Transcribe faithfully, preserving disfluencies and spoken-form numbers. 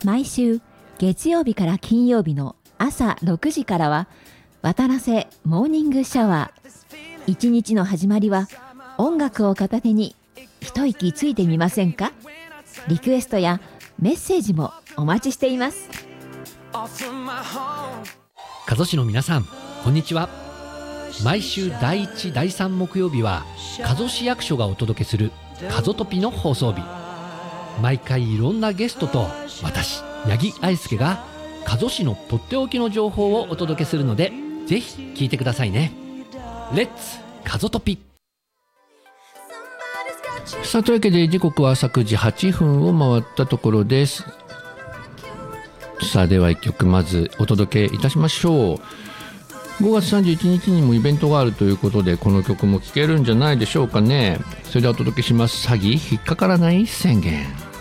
毎週月曜日から金曜日の朝ろくじからは渡良瀬モーニングシャワー。一日の始まりは音楽を片手に一息ついてみませんか？リクエストやメッセージもお待ちしています。 加須市の皆さん、こんにちは。毎週だいいち、だいさん木曜日は加須市役所がお届けする加須トピの放送日。毎回いろんなゲストと私八木愛介が加須市のとっておきの情報をお届けするので、ぜひ聞いてくださいね。レッツ加須トピ。さあ、というわけで時刻は昨時はちふんを回ったところです。さあ、ではいっきょくまずお届けいたしましょう。ごがつさんじゅういちにちにもイベントがあるということで、この曲も聴けるんじゃないでしょうかね。それではお届けします。詐欺引っかからない宣言。